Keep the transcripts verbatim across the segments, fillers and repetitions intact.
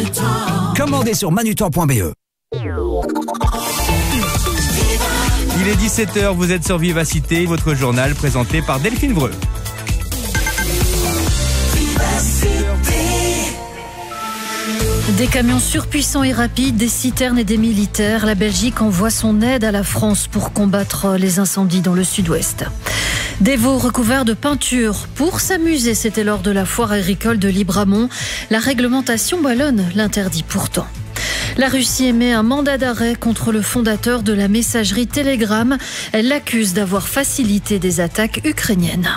Manutan. Commandez sur manutan point b e. Il est dix-sept heures, vous êtes sur Vivacité, votre journal présenté par Delphine Vreux. Des camions surpuissants et rapides, des citernes et des militaires. La Belgique envoie son aide à la France pour combattre les incendies dans le sud-ouest. Des veaux recouverts de peinture pour s'amuser, c'était lors de la foire agricole de Libramont. La réglementation wallonne l'interdit pourtant. La Russie émet un mandat d'arrêt contre le fondateur de la messagerie Telegram. Elle l'accuse d'avoir facilité des attaques ukrainiennes.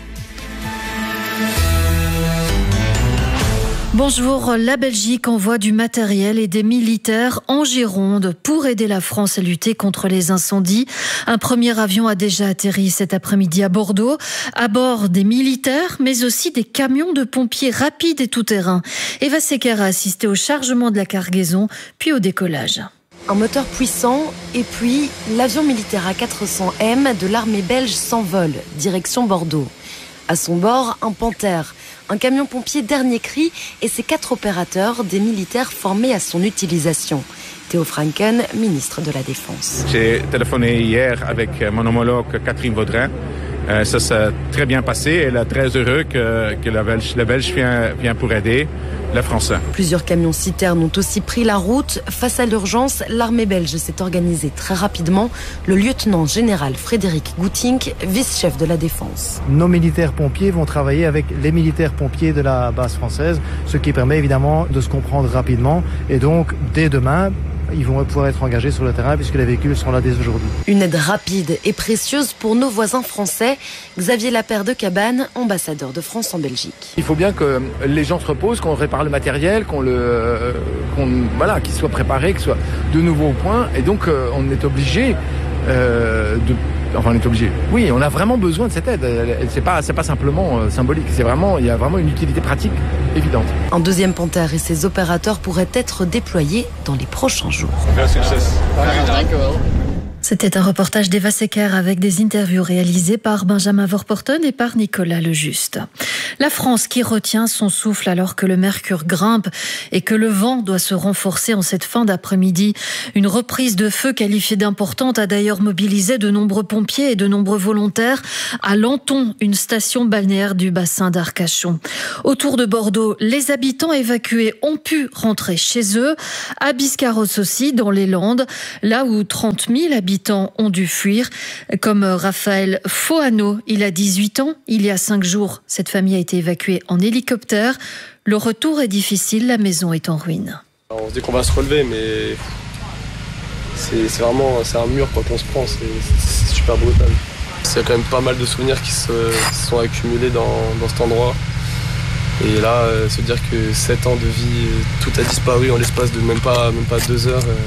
Bonjour, la Belgique envoie du matériel et des militaires en Gironde pour aider la France à lutter contre les incendies. Un premier avion a déjà atterri cet après-midi à Bordeaux, à bord des militaires, mais aussi des camions de pompiers rapides et tout-terrain. Eva Secker a assisté au chargement de la cargaison, puis au décollage. Un moteur puissant et puis l'avion militaire A quatre cents M de l'armée belge s'envole, direction Bordeaux. À son bord, un Panthère, un camion pompier dernier cri et ses quatre opérateurs, des militaires formés à son utilisation. Théo Franken, ministre de la Défense. J'ai téléphoné hier avec mon homologue Catherine Vaudrin. Euh, ça s'est très bien passé. Elle est très heureuse que, que la Belge, la Belge vient, vient pour aider les Français. Plusieurs camions citernes ont aussi pris la route. Face à l'urgence, l'armée belge s'est organisée très rapidement. Le lieutenant général Frédéric Goutink, vice-chef de la Défense. Nos militaires pompiers vont travailler avec les militaires pompiers de la base française, ce qui permet évidemment de se comprendre rapidement. Et donc, dès demain, ils vont pouvoir être engagés sur le terrain puisque les véhicules sont là dès aujourd'hui. Une aide rapide et précieuse pour nos voisins français. Xavier Lapère de Cabane, ambassadeur de France en Belgique. Il faut bien que les gens se reposent, qu'on répare le matériel, qu'on le, qu'on, voilà, qu'il soit préparé, qu'il soit de nouveau au point. Et donc, euh, on est obligé euh, de... Enfin, on est obligé. Oui, on a vraiment besoin de cette aide. C'est pas, c'est pas simplement euh, symbolique. C'est vraiment, il y a vraiment une utilité pratique évidente. Un deuxième Panthère et ses opérateurs pourraient être déployés dans les prochains jours. C'était un reportage d'Eva Secker avec des interviews réalisées par Benjamin Vorporten et par Nicolas Lejuste. La France qui retient son souffle alors que le mercure grimpe et que le vent doit se renforcer en cette fin d'après-midi. Une reprise de feu qualifiée d'importante a d'ailleurs mobilisé de nombreux pompiers et de nombreux volontaires à Lanton, une station balnéaire du bassin d'Arcachon. Autour de Bordeaux, les habitants évacués ont pu rentrer chez eux. À Biscarrosse aussi, dans les Landes, là où trente mille habitants ont dû fuir, comme Raphaël Foano. Il a dix-huit ans. Il y a cinq jours, cette famille a été évacuée en hélicoptère. Le retour est difficile, la maison est en ruine. On se dit qu'on va se relever, mais c'est, c'est vraiment c'est un mur quand on se prend, c'est, c'est super brutal. Il y a quand même pas mal de souvenirs qui se, qui se sont accumulés dans, dans cet endroit. Et là, euh, se dire que sept ans de vie, tout a disparu en l'espace de même pas, même pas deux heures. Euh,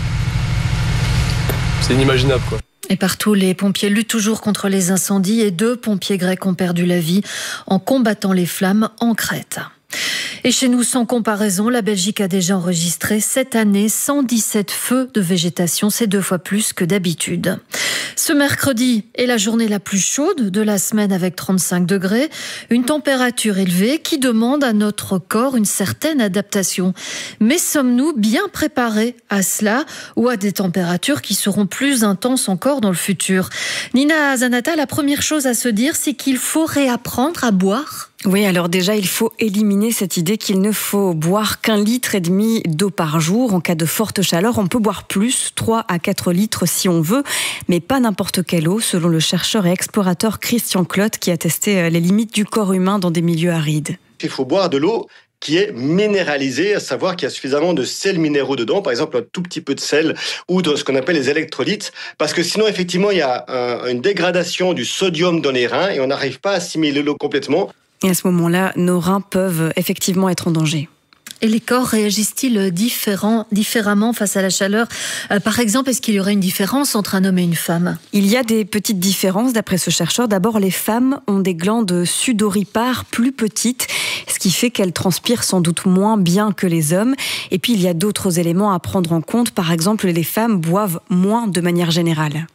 C'est inimaginable, quoi. Et partout, les pompiers luttent toujours contre les incendies et deux pompiers grecs ont perdu la vie en combattant les flammes en Crète. Et chez nous, sans comparaison, la Belgique a déjà enregistré cette année cent dix-sept feux de végétation. C'est deux fois plus que d'habitude. Ce mercredi est la journée la plus chaude de la semaine avec trente-cinq degrés. Une température élevée qui demande à notre corps une certaine adaptation. Mais sommes-nous bien préparés à cela ou à des températures qui seront plus intenses encore dans le futur? Nina Zanata, la première chose à se dire, c'est qu'il faut réapprendre à boire. Oui, alors déjà, il faut éliminer cette idée qu'il ne faut boire qu'un litre et demi d'eau par jour. En cas de forte chaleur, on peut boire plus, trois à quatre litres si on veut, mais pas n'importe quelle eau, selon le chercheur et explorateur Christian Clotte, qui a testé les limites du corps humain dans des milieux arides. Il faut boire de l'eau qui est minéralisée, à savoir qu'il y a suffisamment de sels minéraux dedans, par exemple un tout petit peu de sel ou de ce qu'on appelle les électrolytes, parce que sinon effectivement il y a un, une dégradation du sodium dans les reins et on n'arrive pas à assimiler l'eau complètement. Et à ce moment-là, nos reins peuvent effectivement être en danger. Et les corps réagissent-ils différent, différemment face à la chaleur ? euh, Par exemple, est-ce qu'il y aurait une différence entre un homme et une femme ? Il y a des petites différences d'après ce chercheur. D'abord, les femmes ont des glandes sudoripares plus petites, ce qui fait qu'elles transpirent sans doute moins bien que les hommes. Et puis, il y a d'autres éléments à prendre en compte. Par exemple, les femmes boivent moins de manière générale.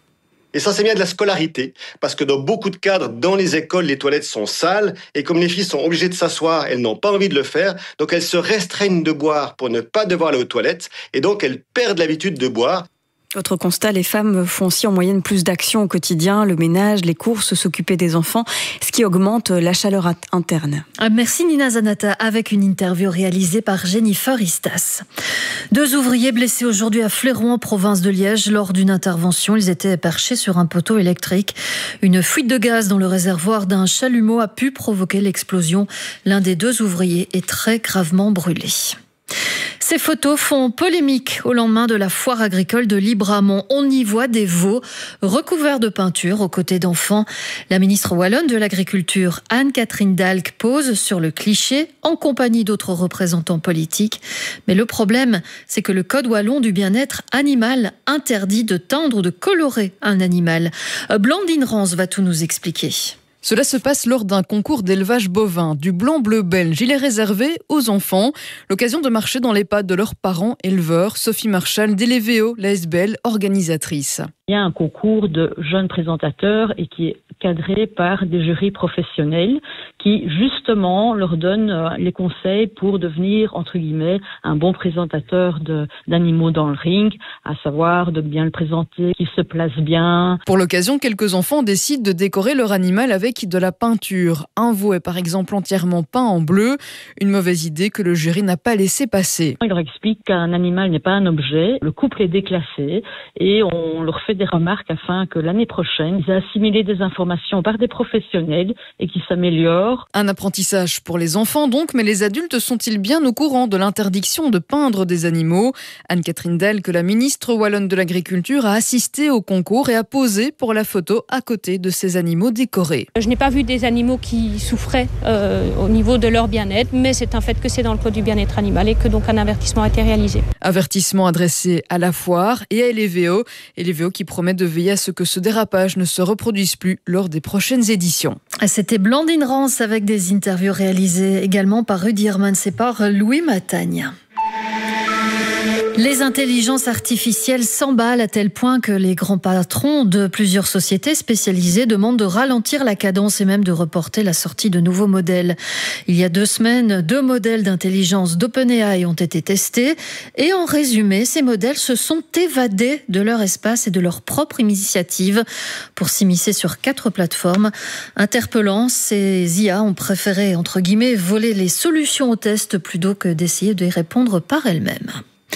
Et ça, c'est bien de la scolarité, parce que dans beaucoup de cadres, dans les écoles, les toilettes sont sales, et comme les filles sont obligées de s'asseoir, elles n'ont pas envie de le faire, donc elles se restreignent de boire pour ne pas devoir aller aux toilettes, et donc elles perdent l'habitude de boire. Autre constat, les femmes font aussi en moyenne plus d'actions au quotidien, le ménage, les courses, s'occuper des enfants, ce qui augmente la chaleur interne. Merci Nina Zanata, avec une interview réalisée par Jennifer Istas. Deux ouvriers blessés aujourd'hui à Fléron, en province de Liège, lors d'une intervention. Ils étaient perchés sur un poteau électrique. Une fuite de gaz dans le réservoir d'un chalumeau a pu provoquer l'explosion. L'un des deux ouvriers est très gravement brûlé. Ces photos font polémique au lendemain de la foire agricole de Libramont. On y voit des veaux recouverts de peinture aux côtés d'enfants. La ministre wallonne de l'Agriculture, Anne-Catherine Dalck, pose sur le cliché en compagnie d'autres représentants politiques. Mais le problème, c'est que le Code wallon du bien-être animal interdit de teindre ou de colorer un animal. Blandine Rance va tout nous expliquer. Cela se passe lors d'un concours d'élevage bovin. Du blanc-bleu belge, il est réservé aux enfants. L'occasion de marcher dans les pas de leurs parents éleveurs. Sophie Marchal d'Eleveo, la S B L, organisatrice. Il y a un concours de jeunes présentateurs et qui est cadré par des jurys professionnels qui, justement, leur donnent les conseils pour devenir, entre guillemets, un bon présentateur de, d'animaux dans le ring, à savoir de bien le présenter, qu'il se place bien. Pour l'occasion, quelques enfants décident de décorer leur animal avec de la peinture. Un veau est par exemple entièrement peint en bleu, une mauvaise idée que le jury n'a pas laissé passer. Il leur explique qu'un animal n'est pas un objet, le couple est déclassé et on leur fait des remarques afin que l'année prochaine, ils aient assimilé des informations par des professionnels et qu'ils s'améliorent. Un apprentissage pour les enfants donc, mais les adultes sont-ils bien au courant de l'interdiction de peindre des animaux ? Anne-Catherine Dalck, la ministre wallonne de l'Agriculture, a assisté au concours et a posé pour la photo à côté de ces animaux décorés. Je n'ai pas vu des animaux qui souffraient euh, au niveau de leur bien-être, mais c'est un fait que c'est dans le code du bien-être animal et que donc un avertissement a été réalisé. Avertissement adressé à la foire et à Eleveo. Eleveo qui promet de veiller à ce que ce dérapage ne se reproduise plus lors des prochaines éditions. C'était Blandine Rance avec des interviews réalisées également par Rudy Hermans et par Louis Matagne. Les intelligences artificielles s'emballent à tel point que les grands patrons de plusieurs sociétés spécialisées demandent de ralentir la cadence et même de reporter la sortie de nouveaux modèles. Il y a deux semaines, deux modèles d'intelligence d'OpenAI ont été testés et en résumé, ces modèles se sont évadés de leur espace et de leur propre initiative pour s'immiscer sur quatre plateformes. Interpellant, ces I A ont préféré, entre guillemets, voler les solutions aux tests plutôt que d'essayer de y répondre par elles-mêmes.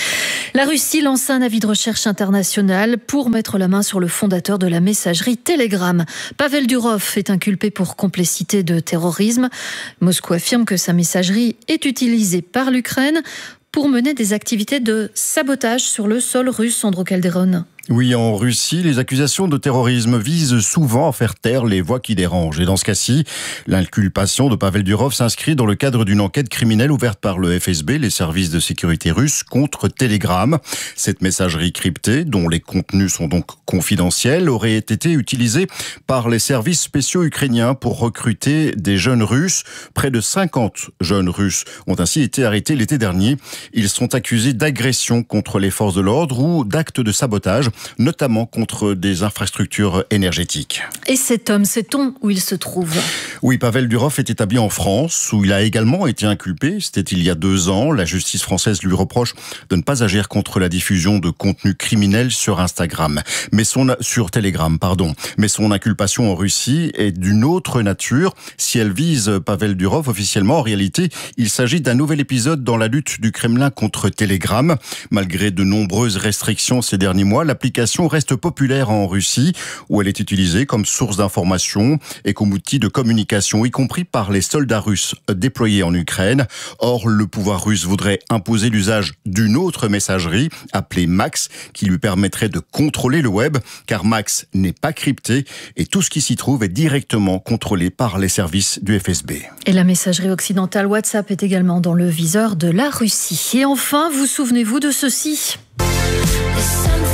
La Russie lance un avis de recherche international pour mettre la main sur le fondateur de la messagerie Telegram. Pavel Durov est inculpé pour complicité de terrorisme. Moscou affirme que sa messagerie est utilisée par l'Ukraine pour mener des activités de sabotage sur le sol russe. Sandro Calderon. Oui, en Russie, les accusations de terrorisme visent souvent à faire taire les voix qui dérangent. Et dans ce cas-ci, l'inculpation de Pavel Durov s'inscrit dans le cadre d'une enquête criminelle ouverte par le F S B, les services de sécurité russes, contre Telegram. Cette messagerie cryptée, dont les contenus sont donc confidentiels, aurait été utilisée par les services spéciaux ukrainiens pour recruter des jeunes Russes. Près de cinquante jeunes Russes ont ainsi été arrêtés l'été dernier. Ils sont accusés d'agression contre les forces de l'ordre ou d'actes de sabotage, notamment contre des infrastructures énergétiques. Et cet homme, sait-on où il se trouve ? Oui, Pavel Durov est établi en France, où il a également été inculpé. C'était il y a deux ans. La justice française lui reproche de ne pas agir contre la diffusion de contenus criminels sur Instagram, mais son sur Telegram, pardon. Mais son inculpation en Russie est d'une autre nature. Si elle vise Pavel Durov officiellement, en réalité, il s'agit d'un nouvel épisode dans la lutte du Kremlin contre Telegram. Malgré de nombreuses restrictions ces derniers mois, l'application reste populaire en Russie, où elle est utilisée comme source d'information et comme outil de communication, y compris par les soldats russes déployés en Ukraine. Or, le pouvoir russe voudrait imposer l'usage d'une autre messagerie, appelée Max, qui lui permettrait de contrôler le web, car Max n'est pas crypté et tout ce qui s'y trouve est directement contrôlé par les services du F S B. Et la messagerie occidentale WhatsApp est également dans le viseur de la Russie. Et enfin, vous souvenez-vous de ceci ?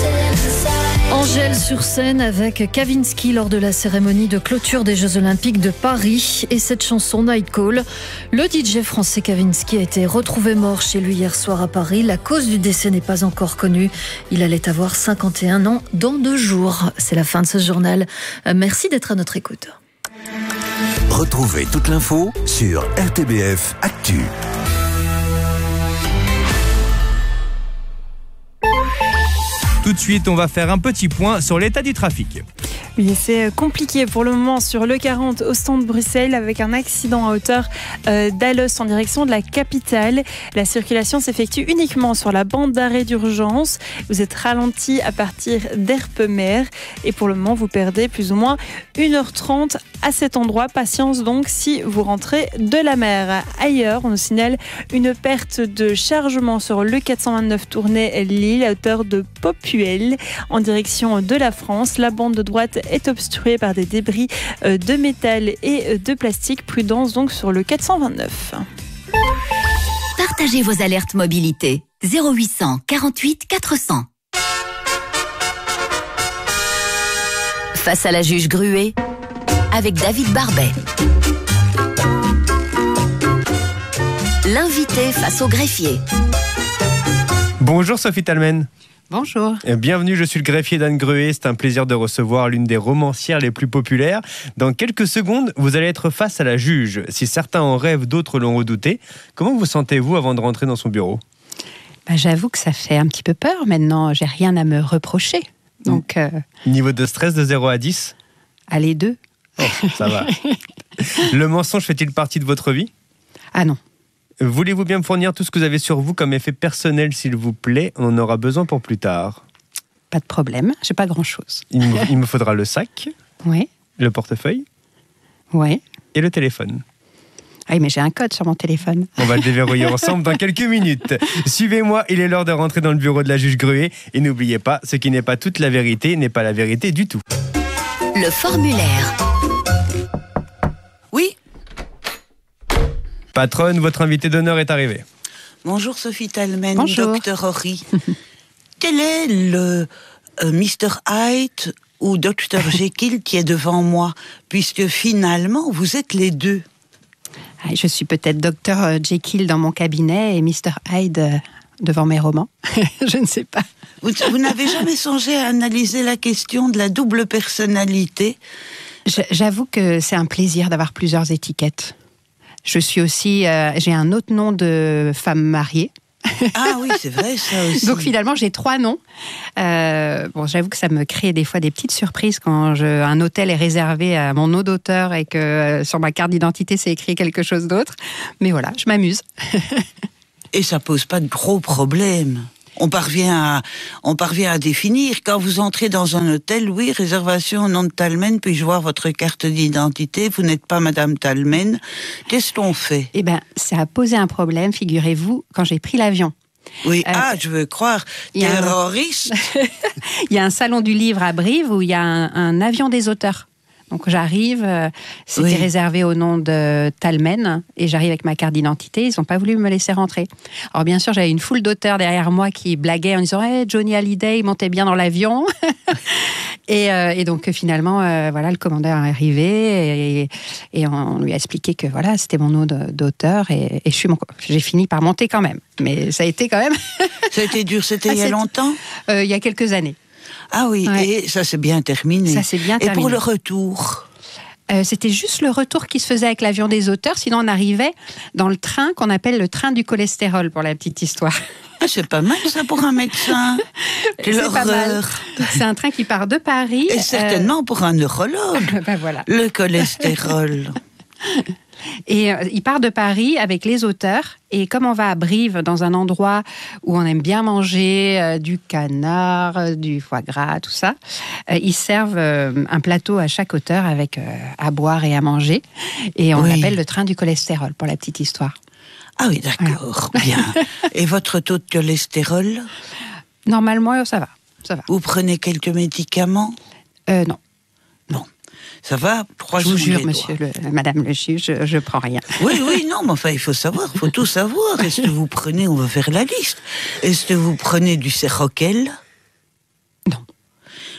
Angèle-sur-Seine avec Kavinsky lors de la cérémonie de clôture des Jeux Olympiques de Paris et cette chanson Night Call. Le D J français Kavinsky a été retrouvé mort chez lui hier soir à Paris. La cause du décès n'est pas encore connue. Il allait avoir cinquante et un ans dans deux jours. C'est la fin de ce journal. Merci d'être à notre écoute. Retrouvez toute l'info sur R T B F Actu. Tout de suite, on va faire un petit point sur l'état du trafic. Oui, c'est compliqué pour le moment sur l'E quarante au stand de Bruxelles avec un accident à hauteur euh, d'Allos en direction de la capitale. La circulation s'effectue uniquement sur la bande d'arrêt d'urgence. Vous êtes ralenti à partir d'Erpemer et pour le moment vous perdez plus ou moins une heure trente à cet endroit. Patience donc si vous rentrez de la mer. Ailleurs, on nous signale une perte de chargement sur l'E quatre cent vingt-neuf Tournai-Lille à hauteur de Popuel en direction de la France. La bande de droite est obstruée par des débris de métal et de plastique. Prudence donc sur le quatre cent vingt-neuf. Partagez vos alertes mobilité. zéro huit cent quarante-huit quatre cents. Face à la juge Gruet, avec David Barbet. L'invité face au greffier. Bonjour Sophie Talmen. Bonjour. Bienvenue, je suis le greffier d'Anne Gruet. C'est un plaisir de recevoir l'une des romancières les plus populaires. Dans quelques secondes, vous allez être face à la juge. Si certains en rêvent, d'autres l'ont redouté. Comment vous sentez-vous avant de rentrer dans son bureau ? Ben, j'avoue que ça fait un petit peu peur. Maintenant, j'ai rien à me reprocher. Donc, euh... Niveau de stress de zéro à dix ? Allez, deux. Oh, ça va. Le mensonge fait-il partie de votre vie ? Ah non. Voulez-vous bien me fournir tout ce que vous avez sur vous comme effet personnel, s'il vous plaît ? On en aura besoin pour plus tard. Pas de problème, j'ai pas grand-chose. Il me, il me faudra le sac, oui. Le portefeuille, oui. Et le téléphone. Ah oui, mais j'ai un code sur mon téléphone. On va le déverrouiller ensemble dans quelques minutes. Suivez-moi, il est l'heure de rentrer dans le bureau de la juge Gruet. Et n'oubliez pas, ce qui n'est pas toute la vérité n'est pas la vérité du tout. Le formulaire. Oui. Patronne, votre invité d'honneur est arrivé. Bonjour Sophie Talmen, Bonjour. docteur Horry. Quel est le euh, mister Hyde ou docteur Jekyll qui est devant moi, puisque finalement vous êtes les deux. Je suis peut-être docteur Jekyll dans mon cabinet et mister Hyde devant mes romans. Je ne sais pas. Vous, vous n'avez jamais songé à analyser la question de la double personnalité ? J'avoue que c'est un plaisir d'avoir plusieurs étiquettes. Je suis aussi, euh, j'ai un autre nom de femme mariée. Ah oui, c'est vrai ça aussi. Donc finalement, j'ai trois noms. Euh, bon, j'avoue que ça me crée des fois des petites surprises quand je, un hôtel est réservé à mon nom d'auteur et que euh, sur ma carte d'identité, c'est écrit quelque chose d'autre. Mais voilà, je m'amuse. Et ça pose pas de gros problèmes. On parvient à, on parvient à définir. Quand vous entrez dans un hôtel, oui, réservation au nom de Talmen, puis-je voir votre carte d'identité ? Vous n'êtes pas Madame Talmen. Qu'est-ce qu'on fait ? Eh bien, ça a posé un problème, figurez-vous, quand j'ai pris l'avion. Oui, euh, ah, je veux croire, terroriste. Il y a un salon du livre à Brive où il y a un, un avion des auteurs. Donc j'arrive, euh, c'était oui. réservé au nom de Talmen, et j'arrive avec ma carte d'identité, ils n'ont pas voulu me laisser rentrer. Alors bien sûr, j'avais une foule d'auteurs derrière moi qui blaguaient en disant hey, « Johnny Hallyday, il montait bien dans l'avion ». Et, euh, et donc finalement, euh, voilà, le commandeur est arrivé, et, et on lui a expliqué que voilà, c'était mon nom d'auteur, et, et je suis mon, j'ai fini par monter quand même. Mais ça a été quand même... Ça a été dur, c'était ah, il y a longtemps euh, Il y a quelques années. Ah oui, ouais. Et ça s'est bien terminé. Ça s'est bien terminé. Et pour le retour euh, c'était juste le retour qui se faisait avec l'avion des auteurs. Sinon, on arrivait dans le train qu'on appelle le train du cholestérol, pour la petite histoire. Ah, c'est pas mal ça pour un médecin. Quelle horreur. C'est un train qui part de Paris. Et certainement euh... pour un neurologue. Ben voilà. Le cholestérol. Et euh, il part de Paris avec les auteurs. Et comme on va à Brive, dans un endroit où on aime bien manger euh, du canard, euh, du foie gras, tout ça, euh, ils servent euh, un plateau à chaque auteur avec euh, à boire et à manger. Et on oui. l'appelle le train du cholestérol, pour la petite histoire. Ah oui, d'accord, voilà. Bien. Et votre taux de cholestérol ? Normalement, ça va, ça va. Vous prenez quelques médicaments ? euh, Non. Non. Ça va ? Je vous jure, monsieur, le, madame le juge, je ne prends rien. Oui, oui, non, mais enfin, il faut savoir, il faut tout savoir. Est-ce que vous prenez, on va faire la liste, est-ce que vous prenez du Seroquel ? Non.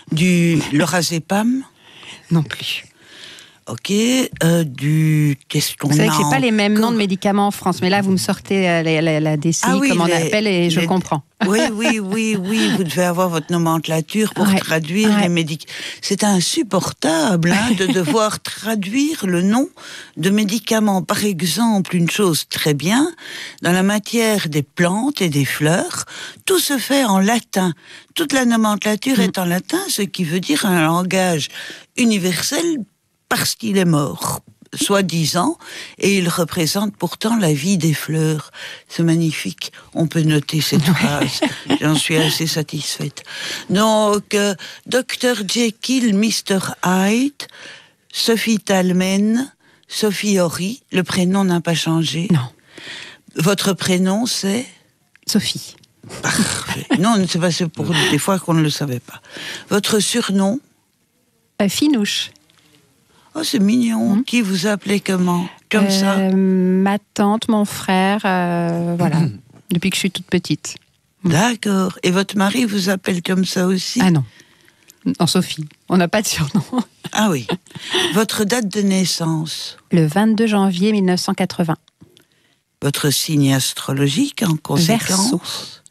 Du lorazépam? Non plus. Ok, euh, du... Qu'est-ce qu'on a? Vous savez que j'ai pas les mêmes noms de médicaments en France, mais là, vous me sortez euh, la, la, la D C I, Ah oui, comme on les- appelle, et je les- comprends. Oui, oui, oui, oui, vous devez avoir votre nomenclature pour Ouais, traduire ouais. les médicaments. C'est insupportable hein, de devoir traduire le nom de médicaments. Par exemple, une chose très bien, dans la matière des plantes et des fleurs, tout se fait en latin. Toute la nomenclature Mm. est en latin, ce qui veut dire un langage universel parce qu'il est mort, soi-disant, et il représente pourtant la vie des fleurs. C'est magnifique. On peut noter cette phrase. J'en suis assez satisfaite. Donc, euh, docteur Jekyll, mister Hyde, Sophie Talmen, Sophie Horry, le prénom n'a pas changé. Non. Votre prénom, c'est? Sophie. Parfait. Non, c'est pas c'est pour des fois qu'on ne le savait pas. Votre surnom? Euh, Finouche. Oh, c'est mignon. Mmh. Qui vous appelait comment? Comme euh, ça? Ma tante, mon frère, euh, voilà, mmh. depuis que je suis toute petite. D'accord. Et votre mari vous appelle comme ça aussi? Ah non. En Sophie. On n'a pas de surnom. Ah oui. Votre date de naissance? Le vingt-deux janvier mille neuf cent quatre-vingts. Votre signe astrologique en conséquence? Verseau.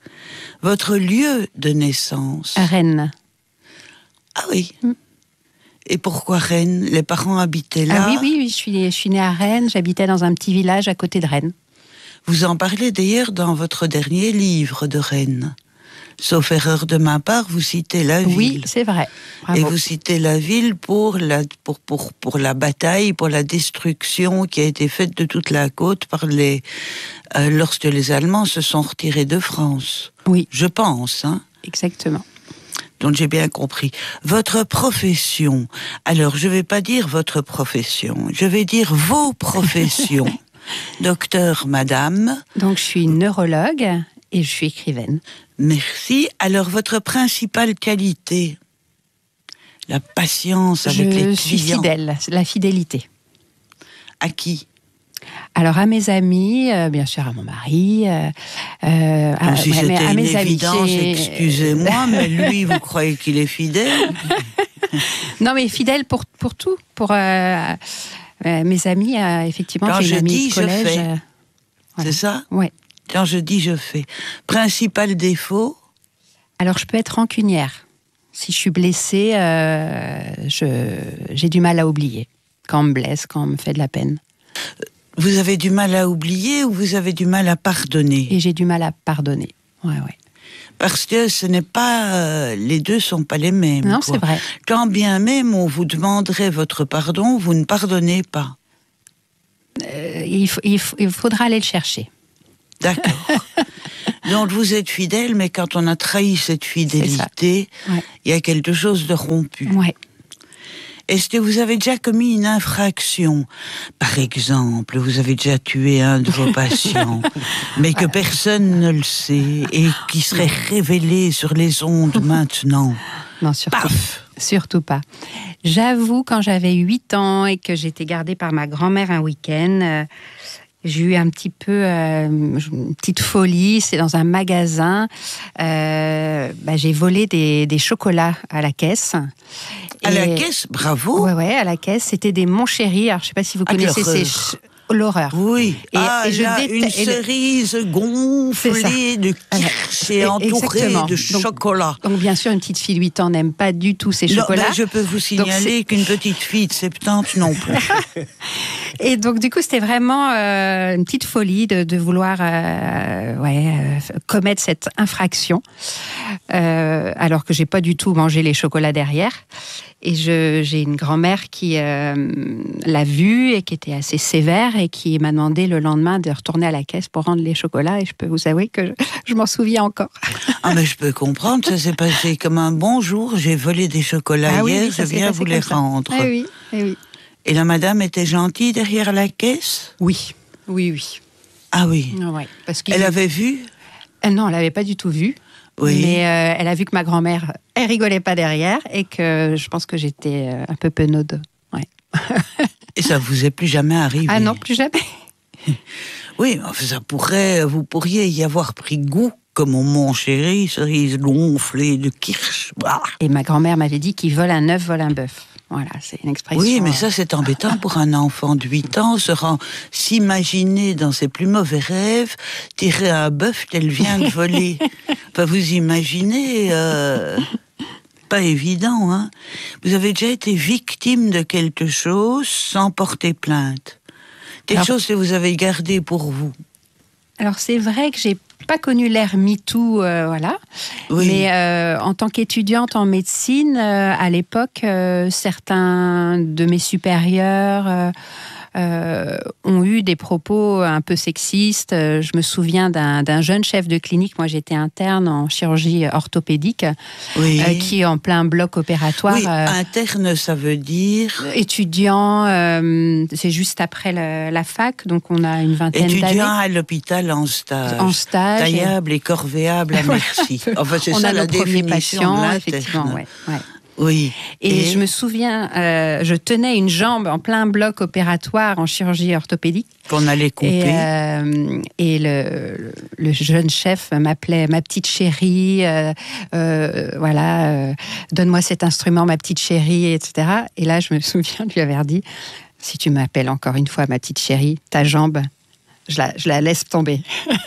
Votre lieu de naissance? Rennes. Ah oui. Mmh. Et pourquoi Rennes? Les parents habitaient là? Ah oui, oui, oui je, suis, je suis née à Rennes, j'habitais dans un petit village à côté de Rennes. Vous en parlez d'ailleurs dans votre dernier livre de Rennes. Sauf erreur de ma part, vous citez la ville. Oui, c'est vrai. Bravo. Et vous citez la ville pour la, pour, pour, pour la bataille, pour la destruction qui a été faite de toute la côte par les, euh, lorsque les Allemands se sont retirés de France. Oui. Je pense, hein. Exactement. Donc j'ai bien compris. Votre profession. Alors je vais pas dire votre profession, je vais dire vos professions. Docteur, madame. Donc je suis neurologue et je suis écrivaine. Merci. Alors votre principale qualité? La patience avec je les clients. Je suis fidèle, la fidélité. À qui? Alors à mes amis, euh, bien sûr à mon mari, euh, euh, Comme à, si ouais, c'était à une mes évidence, amis. Excusez-moi, mais lui, vous croyez qu'il est fidèle? Non, mais fidèle pour, pour tout. Pour euh, euh, mes amis, euh, effectivement, Quand j'ai je une amie dis, de collège. je fais. Euh, voilà. C'est ça? Oui. Quand je dis, je fais. Principal défaut? Alors, je peux être rancunière. Si je suis blessée, euh, je, j'ai du mal à oublier. Quand on me blesse, quand on me fait de la peine. Vous avez du mal à oublier ou vous avez du mal à pardonner? Et j'ai du mal à pardonner. Ouais, ouais. Parce que ce n'est pas... Euh, les deux sont pas les mêmes. Non, quoi. c'est vrai. Quand bien même on vous demanderait votre pardon, vous ne pardonnez pas. Euh, il, faut, il, faut, il faudra aller le chercher. D'accord. Donc vous êtes fidèle, mais quand on a trahi cette fidélité, ouais. il y a quelque chose de rompu. Ouais. Est-ce que vous avez déjà commis une infraction? Par exemple, vous avez déjà tué un de vos patients, mais que personne ne le sait et qui serait révélé sur les ondes maintenant? Non, surtout, Paf surtout pas. J'avoue, quand j'avais huit ans et que j'étais gardée par ma grand-mère un week-end, euh, j'ai eu un petit peu euh, une petite folie. C'est dans un magasin. Euh, bah, j'ai volé des, des chocolats à la caisse. À et... la caisse, bravo. Ouais, ouais, à la caisse. C'était des Montchéri. Alors, je sais pas si vous connaissez ces ch... l'horreur. Oui. Et, ah, et je là, déteste... une cerise gonflée de kirsch et entourée Exactement. de chocolat. Donc, donc, bien sûr, une petite fille de huit ans n'aime pas du tout ces non, chocolats. Ben, je peux vous signaler qu'une petite fille de soixante-dix non plus. Et donc, du coup, c'était vraiment euh, une petite folie de, de vouloir euh, ouais, euh, commettre cette infraction, euh, alors que j'ai pas du tout mangé les chocolats derrière. Et je, j'ai une grand-mère qui euh, l'a vu et qui était assez sévère et qui m'a demandé le lendemain de retourner à la caisse pour rendre les chocolats. Et je peux vous avouer que je, je m'en souviens encore. Ah, mais je peux comprendre, ça s'est passé comme un bon jour. J'ai volé des chocolats ah, hier, oui, oui, je viens vous les rendre. Ah, oui, oui, oui. Et la madame était gentille derrière la caisse? Oui, oui, oui. Ah oui. Ah, ouais, parce elle avait vu? euh, Non, elle n'avait pas du tout vu. Oui. Mais euh, elle a vu que ma grand-mère, elle rigolait pas derrière et que je pense que j'étais un peu penaude. Ouais. Et ça vous est plus jamais arrivé? Ah non, plus jamais. Oui, ça pourrait, vous pourriez y avoir pris goût comme mon chéri, cerise gonflée de kirsch. Bah. Et ma grand-mère m'avait dit qui vole un œuf, vole un bœuf. Voilà, c'est une expression. Oui, mais ça, c'est embêtant pour un enfant de huit ans, se rend, s'imaginer dans ses plus mauvais rêves, tirer un bœuf qu'elle vient de voler. Enfin, vous imaginez, euh, pas évident, hein. Vous avez déjà été victime de quelque chose sans porter plainte. Quelque Alors, chose que vous avez gardé pour vous. Alors, c'est vrai que j'ai pas connu l'ère MeToo, euh, voilà. Oui. Mais euh, en tant qu'étudiante en médecine, euh, à l'époque, euh, certains de mes supérieurs euh, euh, ont eu des propos un peu sexistes. Je me souviens d'un, d'un jeune chef de clinique, moi j'étais interne en chirurgie orthopédique, oui. euh, qui est en plein bloc opératoire. Oui, euh, interne, ça veut dire étudiant, euh, c'est juste après le, la fac, donc on a une vingtaine étudiant d'années. Étudiant à l'hôpital en stage. En stage. Taillable et, et corvéable à merci. Enfin, c'est on ça a la nos premiers définition patients, de effectivement, ouais, ouais. Oui. Et, et je me souviens, euh, je tenais une jambe en plein bloc opératoire en chirurgie orthopédique. Qu'on allait couper. Et, euh, et le, le jeune chef m'appelait ma petite chérie, euh, euh, voilà, euh, donne-moi cet instrument, ma petite chérie, et cetera. Et là, je me souviens de lui avoir dit, si tu m'appelles encore une fois ma petite chérie, ta jambe, je la, je la laisse tomber.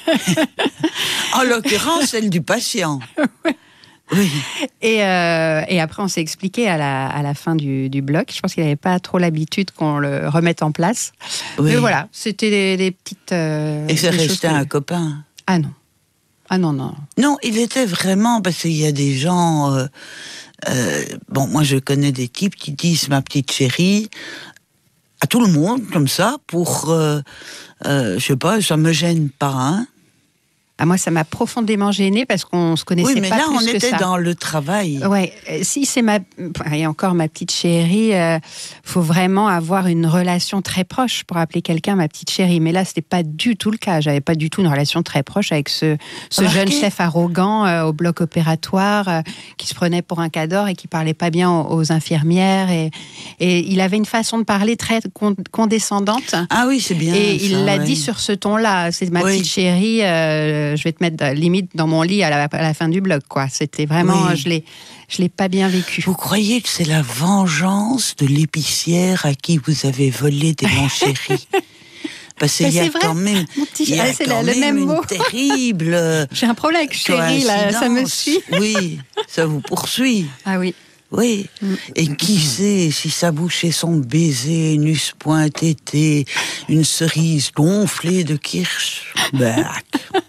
En l'occurrence, celle du patient. Oui. Et, euh, et après, on s'est expliqué à la, à la fin du, du bloc. Je pense qu'il n'avait pas trop l'habitude qu'on le remette en place. Oui. Mais voilà, c'était des, des petites... Euh, et c'est resté que... un copain? Ah non. Ah non, non. Non, il était vraiment... Parce qu'il y a des gens... Euh, euh, bon, moi, je connais des types qui disent « ma petite chérie » à tout le monde, comme ça, pour... Euh, euh, je sais pas, ça me gêne pas, hein. Ah, moi, ça m'a profondément gênée parce qu'on se connaissait pas plus que ça. Oui, mais là, on était dans le travail. Ouais, si c'est ma, et encore ma petite chérie, il euh, faut vraiment avoir une relation très proche pour appeler quelqu'un ma petite chérie. Mais là, c'était pas du tout le cas. J'avais pas du tout une relation très proche avec ce, ce jeune chef arrogant euh, au bloc opératoire euh, qui se prenait pour un cador et qui parlait pas bien aux, aux infirmières. Et, et il avait une façon de parler très con, condescendante. Ah oui, c'est bien. Et ça, il l'a ouais. dit sur ce ton-là. C'est ma oui. petite chérie. Euh, je vais te mettre limite dans mon lit à la, à la fin du bloc, quoi. C'était vraiment, oui. je l'ai, je l'ai pas bien vécu. Vous croyez que c'est la vengeance de l'épicière à qui vous avez volé des bons chéris? Parce qu'il y a quand même, petit, il y a ah, c'est quand le même même une mot. terrible. J'ai un problème avec chéri, là, ça me suit. Oui, ça vous poursuit. Ah oui. Oui, mm. Et qui sait si sa bouche et son baiser n'eussent point été une cerise gonflée de kirsch. Bac.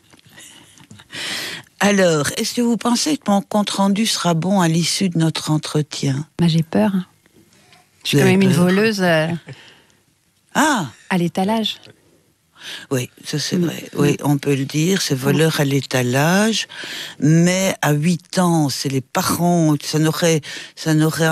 Alors, est-ce que vous pensez que mon compte-rendu sera bon à l'issue de notre entretien? Bah, j'ai peur. Je suis quand même peur. Une voleuse euh, ah. à l'étalage. Oui, ça c'est vrai. Oui, on peut le dire, c'est voleur à l'étalage. Mais à huit ans, c'est les parents, ça n'aurait, ça n'aurait